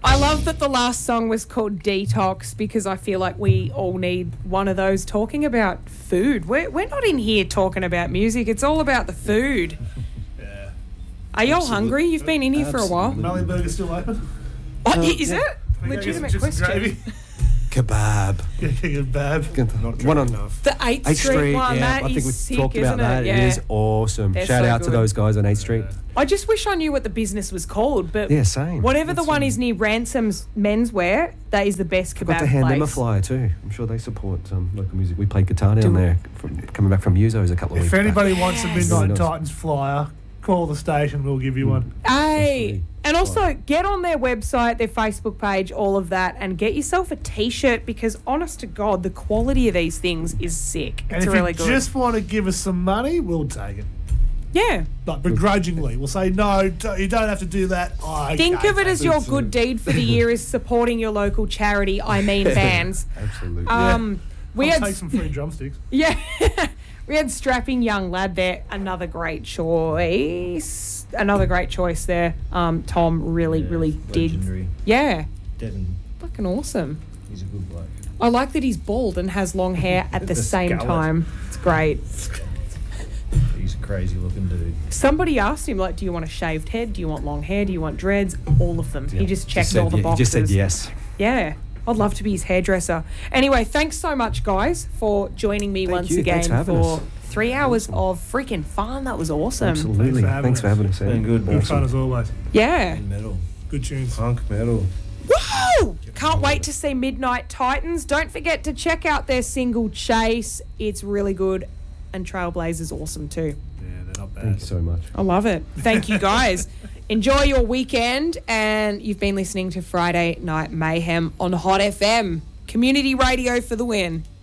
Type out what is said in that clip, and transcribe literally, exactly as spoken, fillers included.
I love that the last song was called Detox because I feel like we all need one of those talking about food. We're, we're not in here talking about music. It's all about the food. Yeah. Are y'all hungry? You've been in here for a while. Melly Burger's still open? Oh, is it? Can we go get some Legitimate chips and question. gravy? Kebab. Yeah, kebab. Not one on enough. The eighth eighth Street, Street. one, yeah, that I think is we sick, talked isn't about that. it? It Yeah. is awesome. They're Shout so out to good. those guys on eighth Street. I just wish I knew what the business was called, but Yeah, same. whatever the That's one fine. is near Ransom's Menswear, that is the best kebab Got to hand place. them a flyer too. I'm sure they support um, local music. We played guitar down Do- there from, coming back from Muso's a couple of If weeks anybody back. wants a Yes. Midnight Really nice. Titans flyer, call the station. We'll give you one. Hey, Definitely. and also get on their website, their Facebook page, all of that, and get yourself a T-shirt because, honest to God, the quality of these things is sick. And It's if really you good. just want to give us some money, we'll take it. Yeah. But begrudgingly, we'll say, no, d- you don't have to do that. Oh, okay, Think of it as your thanks. good deed for the year is supporting your local charity, I mean bands. Absolutely. Um, we I'll had take some free drumsticks. Yeah. We had Strapping Young Lad there. Another great choice. Another great choice there. Um, Tom really, Yeah, really did. legendary. Yeah. Devin, Fucking awesome. he's a good bloke. I like that he's bald and has long hair at the, The same skullet. time. It's great. He's a crazy looking dude. Somebody asked him, like, do you want a shaved head? Do you want long hair? Do you want dreads? All of them. He Yeah. just checked said, all the yeah, boxes. He just said yes. Yeah. I'd love to be his hairdresser. Anyway, thanks so much, guys, for joining me Thank once you. again Thanks for having for us. three hours of freaking fun. That was awesome. Absolutely. Thanks for having Thanks for us. having us. Ed. Been good. Good Awesome. fun as always. Yeah. Metal. Good tunes. Punk metal. Woo! Can't wait to see Midnight Titans. Don't forget to check out their single Chase. It's really good. And Trailblazer's awesome too. Yeah, they're not bad. Thank you so much. I love it. Thank you, guys. Enjoy your weekend. And you've been listening to Friday Night Mayhem on Hot F M. Community radio for the win.